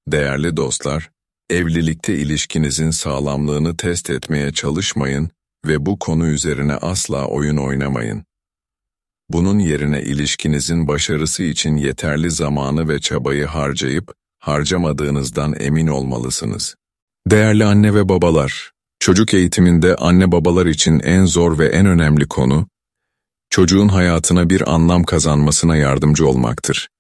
Değerli dostlar, evlilikte ilişkinizin sağlamlığını test etmeye çalışmayın ve bu konu üzerine asla oyun oynamayın. Bunun yerine ilişkinizin başarısı için yeterli zamanı ve çabayı harcayıp, harcamadığınızdan emin olmalısınız. Değerli anne ve babalar, çocuk eğitiminde anne babalar için en zor ve en önemli konu, çocuğun hayatına bir anlam kazanmasına yardımcı olmaktır.